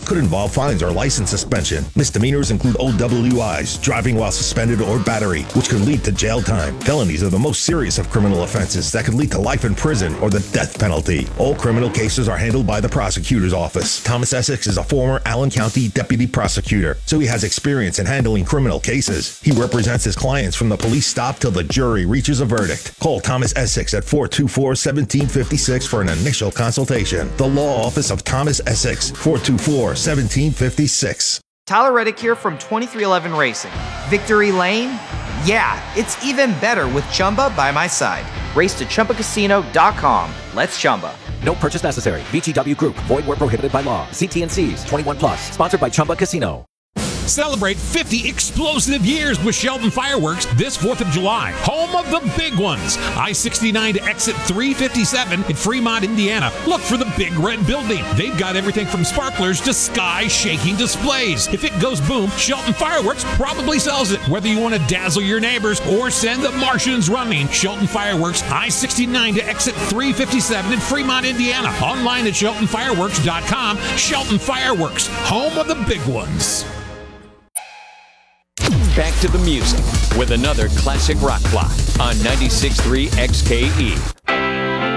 could involve fines or license suspension. Misdemeanors include OWIs, driving while suspended, or battery, which can lead to jail time. Felonies are the most serious of criminal offenses that can lead to life in prison or the death penalty. All criminal cases are handled by the prosecutor's office. Thomas Essex is a former Allen County deputy prosecutor, so he has experience in handling criminal cases. He represents his clients from the police stop till the jury reaches a verdict. Call Thomas Essex at 424-1756 for an initial consultation. The Law Office of Thomas Essex, 424-1756. Tyler Reddick here from 2311 Racing. Victory Lane? Yeah, it's even better with Chumba by my side. Race to ChumbaCasino.com. Let's Chumba. No purchase necessary. VGW Group. Void where prohibited by law. See T&Cs. 21 plus. Sponsored by Chumba Casino. Celebrate 50 explosive years with Shelton Fireworks this 4th of July. Home of the big ones. I-69 to exit 357 in Fremont, Indiana. Look for the Big Red Building. They've got everything from sparklers to sky-shaking displays. If it goes boom, Shelton Fireworks probably sells it. Whether you want to dazzle your neighbors or send the Martians running, Shelton Fireworks, I-69 to exit 357 in Fremont, Indiana. Online at SheltonFireworks.com. Shelton Fireworks, home of the big ones. Back to the music with another classic rock block on 96.3 XKE.